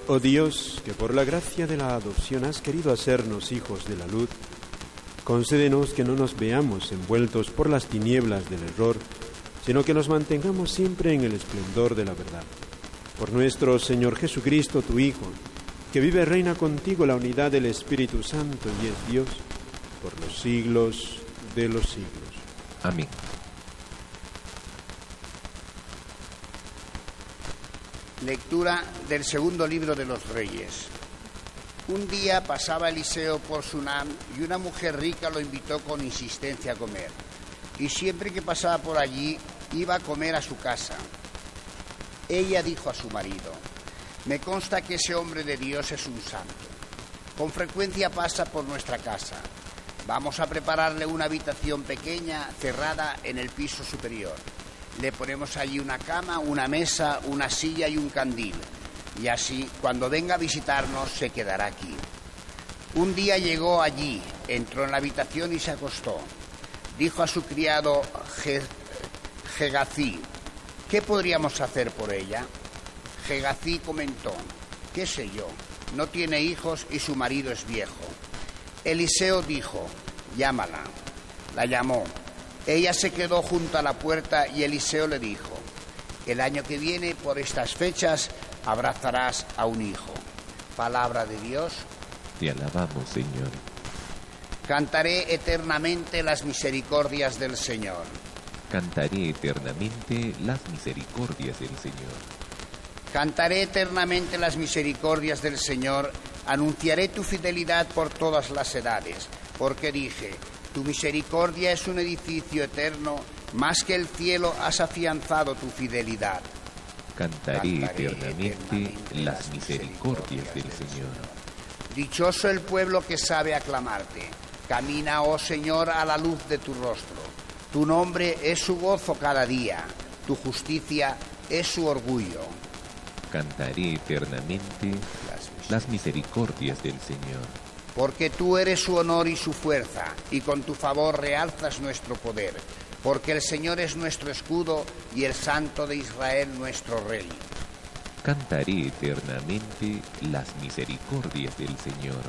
Oh Dios, que por la gracia de la adopción has querido hacernos hijos de la luz, concédenos que no nos veamos envueltos por las tinieblas del error, sino que nos mantengamos siempre en el esplendor de la verdad. Por nuestro Señor Jesucristo, tu Hijo, que vive y reina contigo la unidad del Espíritu Santo y es Dios, por los siglos de los siglos. Amén. Lectura del segundo libro de los Reyes. Un día pasaba Eliseo por Sunam y una mujer rica lo invitó con insistencia a comer. Y siempre que pasaba por allí, iba a comer a su casa. Ella dijo a su marido: me consta que ese hombre de Dios es un santo. Con frecuencia pasa por nuestra casa. Vamos a prepararle una habitación pequeña, cerrada en el piso superior. Le ponemos allí una cama, una mesa, una silla y un candil. Y así, cuando venga a visitarnos, se quedará aquí. Un día llegó allí, entró en la habitación y se acostó. Dijo a su criado Gehazi: ¿qué podríamos hacer por ella? Gehazi comentó: ¿qué sé yo? No tiene hijos y su marido es viejo. Eliseo dijo: llámala. La llamó. Ella se quedó junto a la puerta y Eliseo le dijo: el año que viene, por estas fechas, abrazarás a un hijo. Palabra de Dios. Te alabamos, Señor. Cantaré eternamente las misericordias del Señor. Cantaré eternamente las misericordias del Señor. Cantaré eternamente las misericordias del Señor. Anunciaré tu fidelidad por todas las edades, porque dije: tu misericordia es un edificio eterno, más que el cielo has afianzado tu fidelidad. Cantaré eternamente las misericordias del Señor. Dichoso el pueblo que sabe aclamarte. Camina, oh Señor, a la luz de tu rostro. Tu nombre es su gozo cada día, tu justicia es su orgullo. Cantaré eternamente las misericordias del Señor. Porque tú eres su honor y su fuerza, y con tu favor realzas nuestro poder. Porque el Señor es nuestro escudo y el Santo de Israel nuestro Rey. Cantaré eternamente las misericordias del Señor.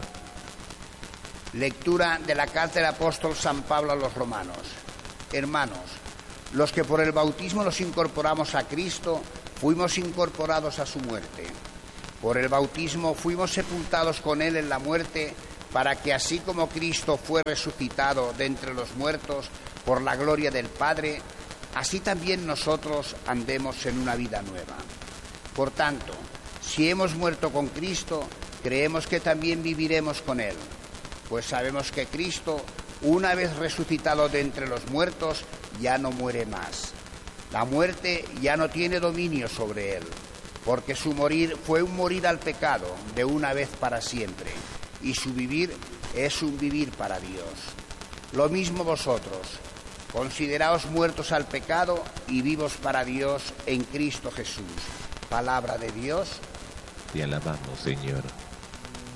Lectura de la carta del apóstol San Pablo a los romanos. Hermanos, los que por el bautismo nos incorporamos a Cristo, fuimos incorporados a su muerte. Por el bautismo fuimos sepultados con Él en la muerte, para que así como Cristo fue resucitado de entre los muertos por la gloria del Padre, así también nosotros andemos en una vida nueva. Por tanto, si hemos muerto con Cristo, creemos que también viviremos con Él, pues sabemos que Cristo, una vez resucitado de entre los muertos, ya no muere más. La muerte ya no tiene dominio sobre Él, porque su morir fue un morir al pecado de una vez para siempre, y su vivir es un vivir para Dios. Lo mismo vosotros, consideraos muertos al pecado y vivos para Dios en Cristo Jesús. Palabra de Dios. Te alabamos, Señor.